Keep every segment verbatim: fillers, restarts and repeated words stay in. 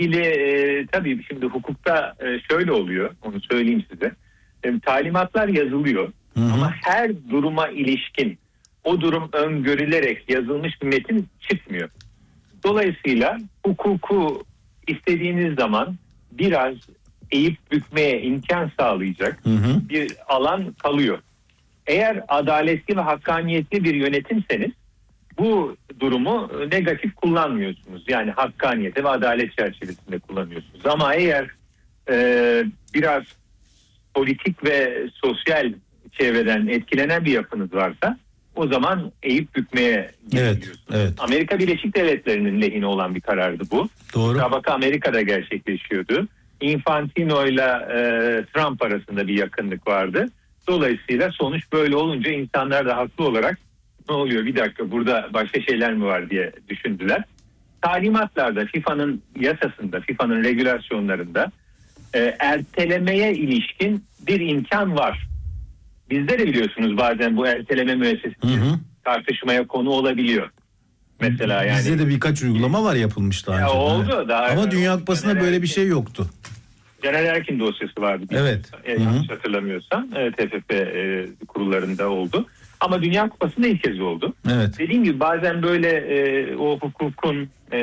ilgili e, tabii şimdi hukukta e, şöyle oluyor, onu söyleyeyim size. E, talimatlar yazılıyor, hı hı. ama her duruma ilişkin o durum öngörülerek yazılmış bir metin çıkmıyor. Dolayısıyla hukuku istediğiniz zaman biraz eğip bükmeye imkan sağlayacak hı hı. bir alan kalıyor. Eğer adaletli ve hakkaniyetli bir yönetimseniz bu durumu negatif kullanmıyorsunuz. Yani hakkaniyete ve adalet çerçevesinde kullanıyorsunuz. Ama eğer e, biraz politik ve sosyal çevreden etkilenen bir yapınız varsa o zaman eğip bükmeye gidiyorsunuz. Evet, evet. Amerika Birleşik Devletleri'nin lehine olan bir karardı bu. Doğru. Müsabaka Amerika'da gerçekleşiyordu. Infantino ile e, Trump arasında bir yakınlık vardı. Dolayısıyla sonuç böyle olunca insanlar da haklı olarak ne oluyor bir dakika burada başka şeyler mi var diye düşündüler. Talimatlarda FIFA'nın yasasında, FIFA'nın regülasyonlarında e, ertelemeye ilişkin bir imkan var. Bizde de biliyorsunuz bazen bu erteleme müessesesi tartışmaya konu olabiliyor. Mesela yani. Bizde de birkaç uygulama var yapılmış daha önce. Oldu. Evet. Daha ama Dünya Kupası'nda böyle Erkin, bir şey yoktu. Caner Erkin dosyası vardı. Evet. E, yanlış hatırlamıyorsam e, T F F e, kurullarında oldu. Ama Dünya Kupası'nda ilk kez oldu. Evet. Dediğim gibi bazen böyle e, o hukukun e,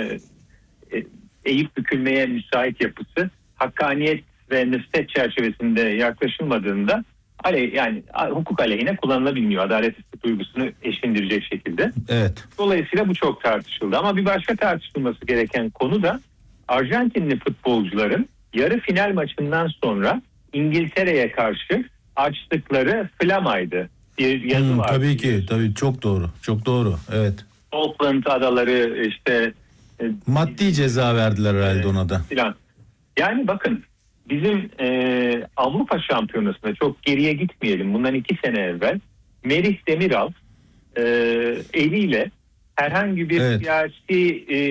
e, eğip bükülmeye müsait yapısı hakkaniyet ve nüstet çerçevesinde yaklaşılmadığında ale, yani hukuk aleyhine kullanılabilmiyor. Adalet duygusunu eşlendirecek şekilde. Evet. Dolayısıyla bu çok tartışıldı. Ama bir başka tartışılması gereken konu da Arjantinli futbolcuların yarı final maçından sonra İngiltere'ye karşı açtıkları flamaydı. Bir yazı hmm, var. Tabii ki. Tabii çok doğru. Çok doğru. Evet. Falkland adaları işte maddi e, ceza verdiler herhalde e, ona da. Filan. Yani bakın bizim e, Avrupa Şampiyonası'nda çok geriye gitmeyelim. Bundan iki sene evvel Merih Demiral e, eliyle herhangi bir evet. siyasi e,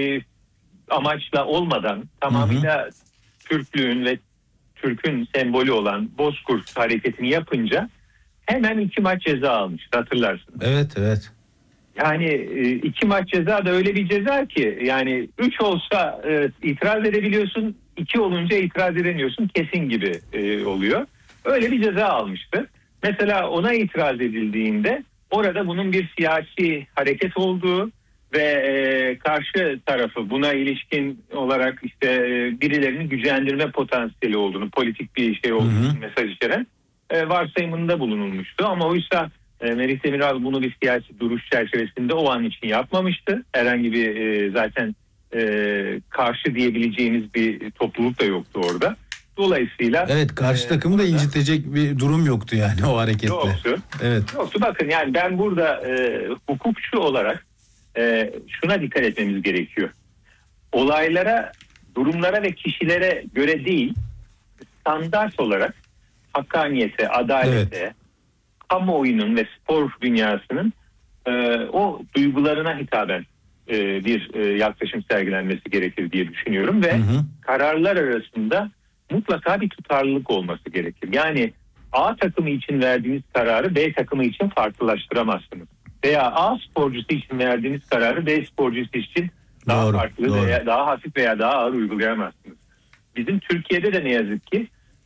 amaçla olmadan tamamıyla hı hı. Türklüğün ve Türk'ün sembolü olan Bozkurt hareketini yapınca hemen iki maç ceza almıştı, hatırlarsınız. Evet evet. Yani iki maç ceza da öyle bir ceza ki yani üç olsa e, itiraz edebiliyorsun, iki olunca itiraz edemiyorsun, kesin gibi e, oluyor. Öyle bir ceza almıştı. Mesela ona itiraz edildiğinde orada bunun bir siyasi hareket olduğu ve e, karşı tarafı buna ilişkin olarak işte e, birilerinin gücendirme potansiyeli olduğunu, politik bir şey olduğunu hı hı. mesaj içeren e, varsayımında bulunulmuştu. Ama oysa e, Merih Demiral bunu bir siyasi duruş çerçevesinde o an için yapmamıştı. Herhangi bir e, zaten e, karşı diyebileceğimiz bir topluluk da yoktu orada. Dolayısıyla evet karşı e, takımı da incitecek bir durum yoktu yani o hareketle. Yoktu. Evet. Yoktu. Bakın yani ben burada e, hukukçu olarak e, şuna dikkat etmemiz gerekiyor. Olaylara, durumlara ve kişilere göre değil, standart olarak hakkaniyete, adalete, evet. kamuoyunun ve spor dünyasının e, o duygularına hitaben e, bir e, yaklaşım sergilenmesi gerekir diye düşünüyorum ve hı hı. kararlar arasında mutlaka bir tutarlılık olması gerekir. Yani A takımı için verdiğiniz kararı B takımı için farklılaştıramazsınız. Veya A sporcusu için verdiğiniz kararı B sporcusu için daha doğru, farklı doğru. veya daha hafif veya daha ağır uygulayamazsınız. Bizim Türkiye'de de ne yazık ki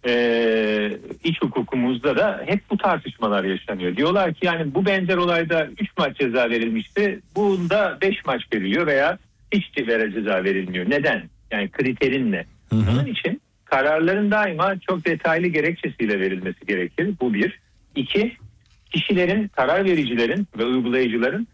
e, iç hukukumuzda da hep bu tartışmalar yaşanıyor. Diyorlar ki yani bu benzer olayda üç maç ceza verilmişti. Bunda beş maç veriliyor veya hiç ceza verilmiyor. Neden? Yani kriterin ne? Hı hı. Onun için kararların daima çok detaylı gerekçesiyle verilmesi gerekir. Bu bir. İki, kişilerin, karar vericilerin ve uygulayıcıların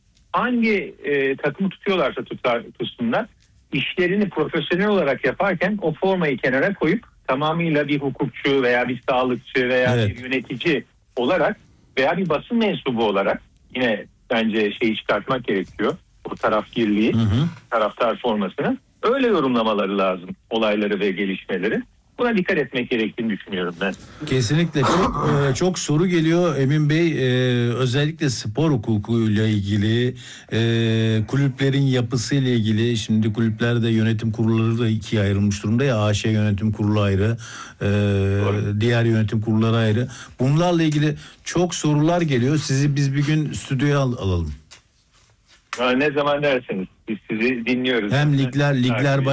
hangi e, takımı tutuyorlarsa tutar, tutsunlar, işlerini profesyonel olarak yaparken o formayı kenara koyup tamamıyla bir hukukçu veya bir sağlıkçı veya evet. bir yönetici olarak veya bir basın mensubu olarak yine bence şeyi çıkartmak gerekiyor. O tarafgirliği, hı hı. taraftar formasını. Öyle yorumlamaları lazım olayları ve gelişmeleri. Buna dikkat etmek gerektiğini düşünüyorum ben. Kesinlikle çok e, çok soru geliyor Emin Bey, e, özellikle spor hukukuyla ilgili, e, kulüplerin yapısıyla ilgili. Şimdi kulüplerde yönetim kurulları da ikiye ayrılmış durumda ya, A Ş yönetim kurulu ayrı, e, diğer yönetim kurulları ayrı. Bunlarla ilgili çok sorular geliyor. Sizi biz bir gün stüdyoya al- alalım. Ne zaman derseniz biz sizi dinliyoruz. Hem ligler ligler